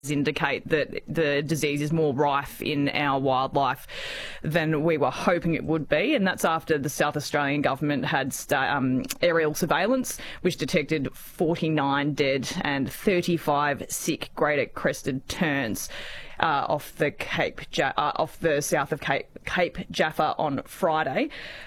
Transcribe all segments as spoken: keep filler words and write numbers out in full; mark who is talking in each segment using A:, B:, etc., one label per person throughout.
A: indicate that the disease is more rife in our wildlife than we were hoping it would be, and that's after the South Australian government had um, aerial surveillance which detected forty-nine dead and thirty-five sick greater crested terns uh, off the Cape ja- uh, off the south of Cape, Cape Jaffa on Friday.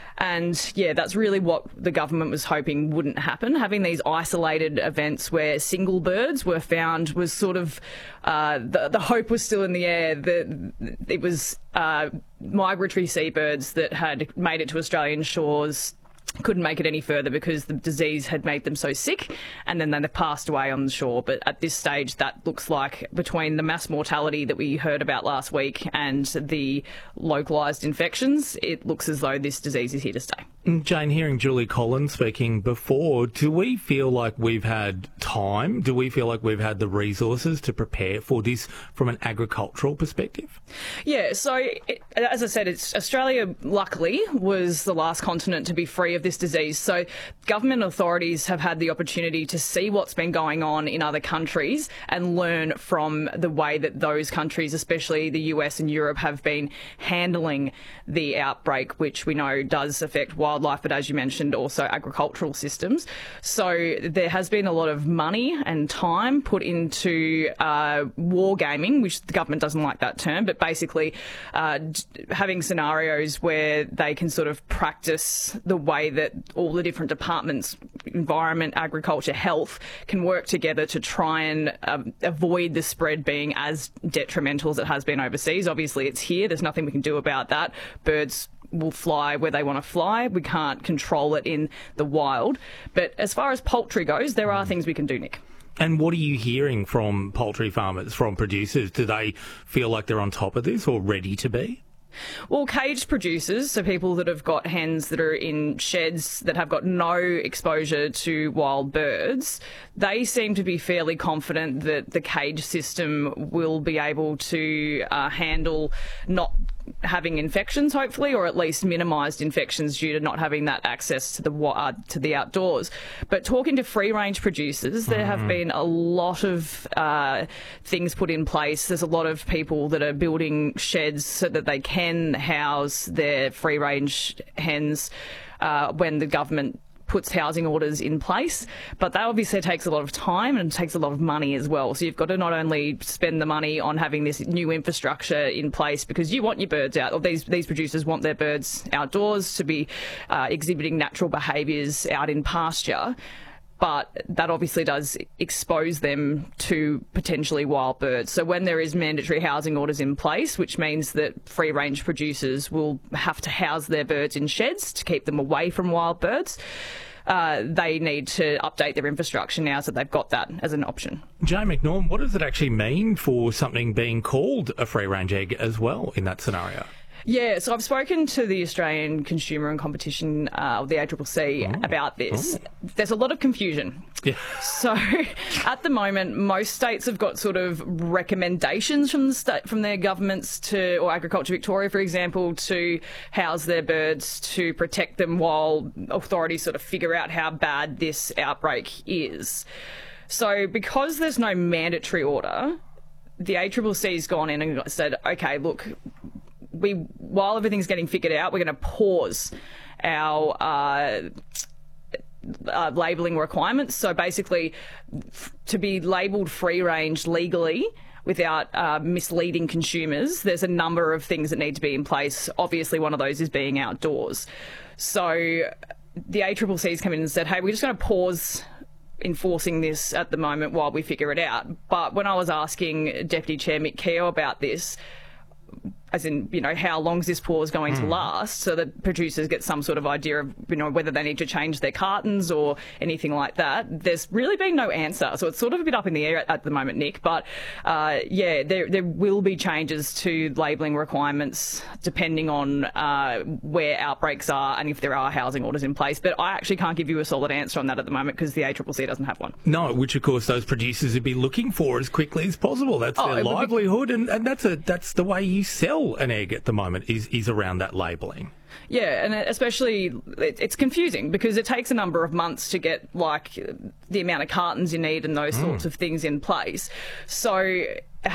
A: And yeah, that's really what the government was hoping wouldn't happen. Having these isolated events where single birds were found was sort of, uh, the, the hope was still in the air that it was uh, migratory seabirds that had made it to Australian shores couldn't make it any further because the disease had made them so sick, and then they passed away on the shore. But at this stage, that looks like, between the mass mortality that we heard about last week and the localised infections, it looks as though this disease is here to stay.
B: Jane, hearing Julie Collins speaking before, do we feel like we've had time? Do we feel like we've had the resources to prepare for this from an agricultural perspective?
A: Yeah, so it, as I said, it's Australia, luckily, was the last continent to be free of this disease. So government authorities have had the opportunity to see what's been going on in other countries and learn from the way that those countries, especially the U S and Europe, have been handling the outbreak, which we know does affect wildlife, but as you mentioned, also agricultural systems. So there has been a lot of money and time put into uh, wargaming, which the government doesn't like that term, but basically uh, having scenarios where they can sort of practice the way that all the different departments, environment, agriculture, health, can work together to try and um, avoid the spread being as detrimental as it has been overseas. Obviously, it's here. There's nothing we can do about that. Birds will fly where they want to fly. We can't control it in the wild. But as far as poultry goes, there are things we can do, Nick.
B: And what are you hearing from poultry farmers, from producers? Do they feel like they're on top of this or ready to be?
A: Well, caged producers, so people that have got hens that are in sheds that have got no exposure to wild birds, they seem to be fairly confident that the cage system will be able to uh, handle not having infections, hopefully, or at least minimised infections due to not having that access to the uh, to the outdoors. But talking to free-range producers, there mm. have been a lot of uh, things put in place. There's a lot of people that are building sheds so that they can house their free-range hens uh, when the government puts housing orders in place, but that obviously takes a lot of time and takes a lot of money as well. So you've got to not only spend the money on having this new infrastructure in place because you want your birds out, or these these producers want their birds outdoors to be uh, exhibiting natural behaviours out in pasture, but that obviously does expose them to potentially wild birds. So when there is mandatory housing orders in place, which means that free-range producers will have to house their birds in sheds to keep them away from wild birds, uh, they need to update their infrastructure now so they've got that as an option.
B: Jane McNaughton, what does it actually mean for something being called a free-range egg as well in that scenario?
A: Yeah, so I've spoken to the Australian Consumer and Competition, uh, the A C C C, oh. about this. Oh. There's a lot of confusion.
B: Yeah.
A: So at the moment, most states have got sort of recommendations from the state, from their governments to, or Agriculture Victoria, for example, to house their birds to protect them while authorities sort of figure out how bad this outbreak is. So because there's no mandatory order, the A C C C's gone in and said, okay, look, we while everything's getting figured out, we're going to pause our uh, uh, labelling requirements. So basically, f- to be labelled free-range legally without uh, misleading consumers, there's a number of things that need to be in place. Obviously, one of those is being outdoors. So the A C C C's come in and said, hey, we're just going to pause enforcing this at the moment while we figure it out. But when I was asking Deputy Chair Mick Keogh about this, as in, you know, how long is this pause going mm. to last, so that producers get some sort of idea of, you know, whether they need to change their cartons or anything like that. There's really been no answer, so it's sort of a bit up in the air at, at the moment, Nick. But uh, yeah, there there will be changes to labelling requirements depending on uh, where outbreaks are and if there are housing orders in place. But I actually can't give you a solid answer on that at the moment because the A C C C doesn't have one.
B: No, which of course those producers would be looking for as quickly as possible. That's oh, their livelihood, be... and, and that's a that's the way you sell an egg at the moment is, is around that labelling.
A: Yeah, and especially it, it's confusing because it takes a number of months to get like the amount of cartons you need and those mm. sorts of things in place. So